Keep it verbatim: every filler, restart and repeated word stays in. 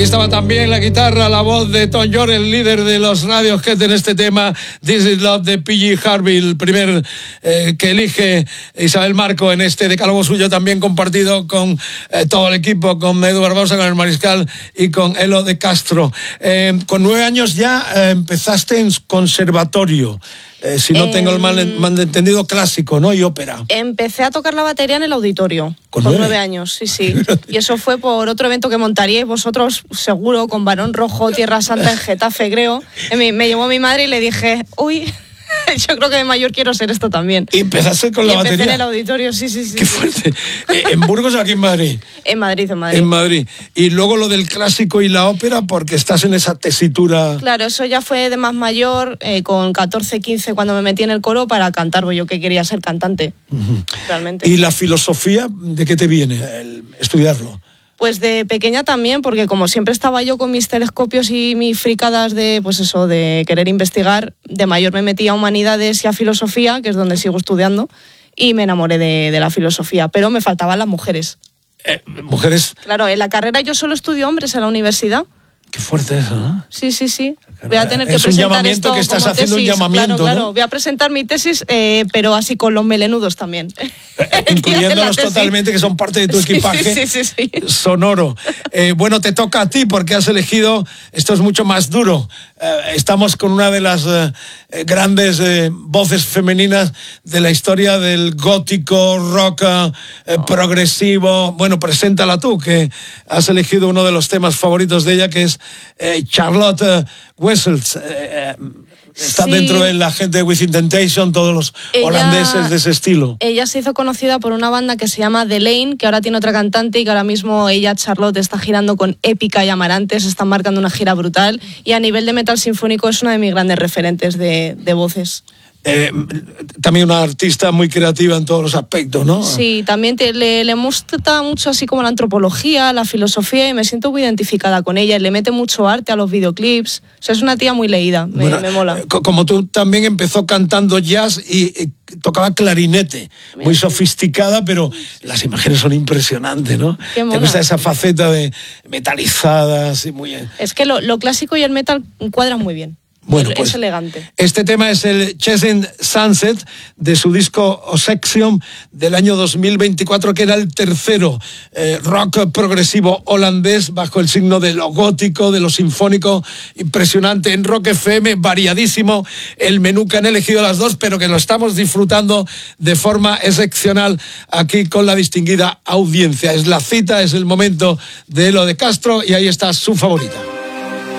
Ahí estaba también la guitarra, la voz de Tom York, el líder de los Radiohead en este tema This Is Love de P G Harvey, el primer eh, que elige Isabel Marco en este decálogo suyo, también compartido con eh, todo el equipo, con Edu Barbosa, con el Mariscal y con Elo de Castro. Eh, con nueve años ya eh, empezaste en conservatorio. Eh, si no eh, tengo el mal, mal entendido, clásico, ¿no? Y ópera. Empecé a tocar la batería en el auditorio. ¿Con, con nueve? nueve años, sí, sí. Y eso fue por otro evento que montaríais vosotros, seguro, con Barón Rojo, Tierra Santa en Getafe, creo. Me, me llevó mi madre y le dije, uy, yo creo que de mayor quiero ser esto también. ¿Y empezaste con y la empecé batería? en el auditorio, sí, sí, sí. Qué fuerte. ¿En Burgos o aquí en Madrid? En Madrid, en Madrid. En Madrid. Y luego lo del clásico y la ópera, porque estás en esa tesitura. Claro, eso ya fue de más mayor, eh, con catorce, quince, cuando me metí en el coro para cantar, porque yo que quería ser cantante, uh-huh. realmente. ¿Y la filosofía, de qué te viene el estudiarlo? Pues de pequeña también, porque como siempre estaba yo con mis telescopios y mis fricadas de, pues eso, de querer investigar, de mayor me metí a humanidades y a filosofía, que es donde sigo estudiando, y me enamoré de, de la filosofía, pero me faltaban las mujeres. Eh, ¿Mujeres? Claro, en la carrera yo solo estudio hombres en la universidad. Qué fuerte eso, ¿no? Sí, sí, sí. Voy a tener que es presentar un llamamiento esto que estás como haciendo tesis. un llamamiento, claro, claro. ¿no? Voy a presentar mi tesis, eh, pero así con los melenudos también. Eh, incluyéndolos totalmente, que son parte de tu equipaje sí, sí, sí, sí. sonoro. Eh, bueno, te toca a ti porque has elegido, esto es mucho más duro. Eh, estamos con una de las eh, grandes eh, voces femeninas de la historia del gótico, rock, eh, oh. progresivo. Bueno, preséntala tú, que has elegido uno de los temas favoritos de ella, que es eh, Charlotte Wessels. Eh, Está sí. dentro de la gente de Within Temptation, todos los ella, holandeses de ese estilo. Ella se hizo conocida por una banda que se llama The Lane, que ahora tiene otra cantante y que ahora mismo ella, Charlotte, está girando con Épica y Amarantes, están marcando una gira brutal y a nivel de metal sinfónico es una de mis grandes referentes de, de voces. Eh, también una artista muy creativa en todos los aspectos, ¿no? Sí, también te, le, le gusta mucho así como la antropología, la filosofía y me siento muy identificada con ella. Le mete mucho arte a los videoclips. O sea, es una tía muy leída, me, bueno, me mola. Como tú también empezó cantando jazz y, y tocaba clarinete, muy sofisticada, pero las imágenes son impresionantes, ¿no? Qué mola. Te gusta esa faceta de metalizadas y muy... Es que lo, lo clásico y el metal cuadran muy bien. Bueno, es pues elegante. Este tema es el Chasing Sunset de su disco Osexion del año dos mil veinticuatro, que era el tercero eh, rock progresivo holandés bajo el signo de lo gótico, de lo sinfónico, impresionante en Rock F M, variadísimo el menú que han elegido las dos, pero que lo estamos disfrutando de forma excepcional aquí con la distinguida audiencia. Es la cita, es el momento de Elo de Castro y ahí está su favorita.